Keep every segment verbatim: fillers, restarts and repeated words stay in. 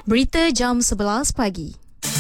Berita jam sebelas pagi.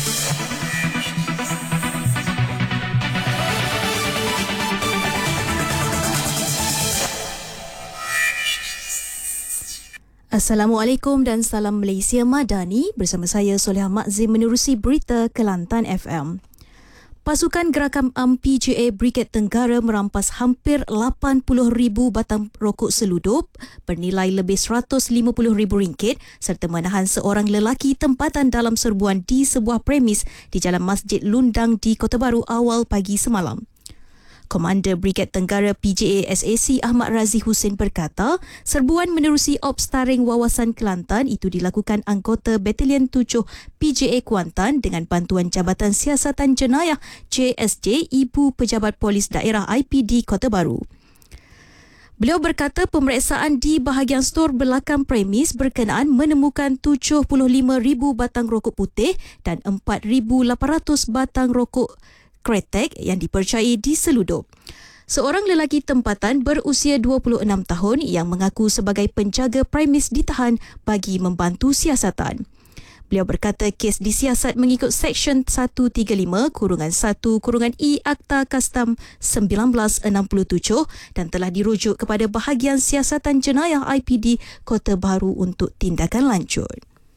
Assalamualaikum dan salam Malaysia Madani. Bersama saya Soleha Makzim menerusi berita Kelantan F M. Pasukan Gerakan UMNO P J A Brigade Tenggara merampas hampir lapan puluh ribu batang rokok seludup bernilai lebih seratus lima puluh ribu ringgit serta menahan seorang lelaki tempatan dalam serbuan di sebuah premis di Jalan Masjid Lundang di Kota Baru awal pagi semalam. Komander Brigade Tenggara P J A S A C Ahmad Razi Hussein berkata, serbuan menerusi Ops Taring Wawasan Kelantan itu dilakukan anggota Batalion tujuh P J A Kuantan dengan bantuan Jabatan Siasatan Jenayah J S J Ibu Pejabat Polis Daerah I P D Kota Baru. Beliau berkata pemeriksaan di bahagian stor belakang premis berkenaan menemukan tujuh puluh lima ribu batang rokok putih dan empat ribu lapan ratus batang rokok kretek yang dipercayai diseludup. Seorang lelaki tempatan berusia dua puluh enam tahun yang mengaku sebagai penjaga premis ditahan bagi membantu siasatan. Beliau berkata kes disiasat mengikut Seksyen seratus tiga puluh lima kurungan satu kurungan I Akta Kastam seribu sembilan ratus enam puluh tujuh dan telah dirujuk kepada bahagian siasatan jenayah I P D Kota Baru untuk tindakan lanjut.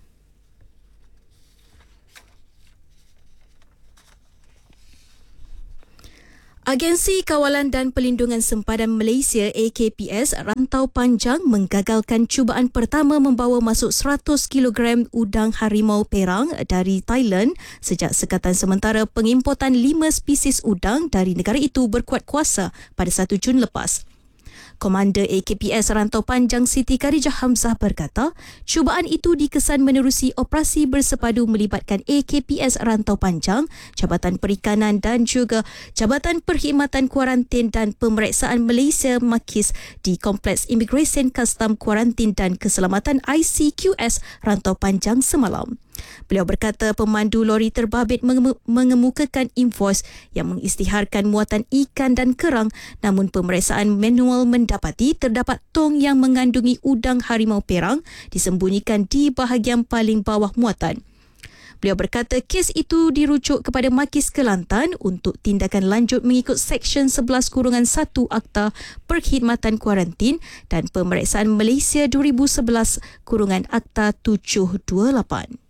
Agensi Kawalan dan Pelindungan Sempadan Malaysia A K P S Rantau Panjang menggagalkan cubaan pertama membawa masuk seratus kilogram udang harimau perang dari Thailand sejak sekatan sementara pengimportan lima spesies udang dari negara itu berkuat kuasa pada satu Jun lepas. Komander A K P S Rantau Panjang Siti Khadijah Hamzah berkata, cubaan itu dikesan menerusi operasi bersepadu melibatkan A K P S Rantau Panjang, Jabatan Perikanan dan juga Jabatan Perkhidmatan Kuarantin dan Pemeriksaan Malaysia Makis di Kompleks Immigration Custom Kuarantin dan Keselamatan I C Q S Rantau Panjang semalam. Beliau berkata pemandu lori terbabit mengemukakan invoice yang mengisytiharkan muatan ikan dan kerang, namun pemeriksaan manual mendapati terdapat tong yang mengandungi udang harimau perang disembunyikan di bahagian paling bawah muatan. Beliau berkata kes itu dirujuk kepada Makis Kelantan untuk tindakan lanjut mengikut Seksyen sebelas kurungan satu Akta Perkhidmatan Kuarantin dan Pemeriksaan Malaysia dua ribu sebelas kurungan Akta tujuh dua lapan.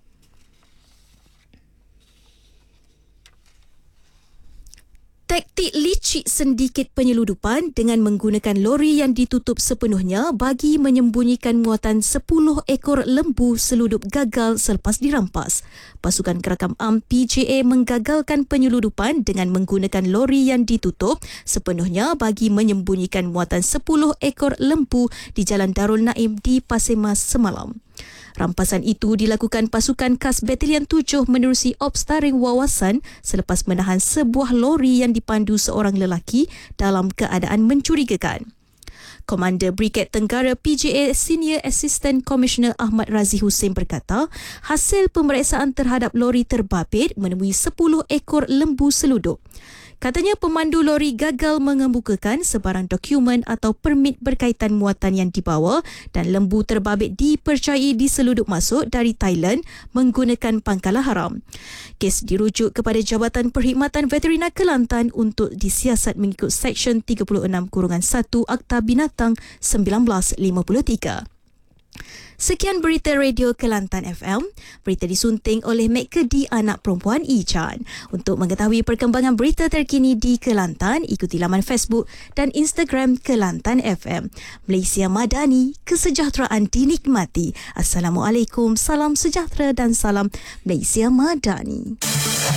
Taktik licik sindiket penyeludupan dengan menggunakan lori yang ditutup sepenuhnya bagi menyembunyikan muatan sepuluh ekor lembu seludup gagal selepas dirampas. Pasukan Gerakan UMNO P J A menggagalkan penyeludupan dengan menggunakan lori yang ditutup sepenuhnya bagi menyembunyikan muatan sepuluh ekor lembu di Jalan Darul Naim di Pasir Mas semalam. Rampasan itu dilakukan pasukan khas Batalion tujuh menerusi Ops Taring Wawasan selepas menahan sebuah lori yang dipandu seorang lelaki dalam keadaan mencurigakan. Komander Brigade Tenggara P J A Senior Assistant Commissioner Ahmad Razi Hussein berkata, hasil pemeriksaan terhadap lori terbabit menemui sepuluh ekor lembu seludup. Katanya pemandu lori gagal mengemukakan sebarang dokumen atau permit berkaitan muatan yang dibawa dan lembu terbabit dipercayai diseludup masuk dari Thailand menggunakan pangkalan haram. Kes dirujuk kepada Jabatan Perkhidmatan Veterina Kelantan untuk disiasat mengikut Seksyen tiga puluh enam kurungan satu Akta Binatang seribu sembilan ratus lima puluh tiga. Sekian berita Radio Kelantan F M. Berita disunting oleh Mek Kedi anak perempuan Ichan. Untuk mengetahui perkembangan berita terkini di Kelantan, ikuti laman Facebook dan Instagram Kelantan F M. Malaysia Madani, kesejahteraan dinikmati. Assalamualaikum, salam sejahtera dan salam Malaysia Madani.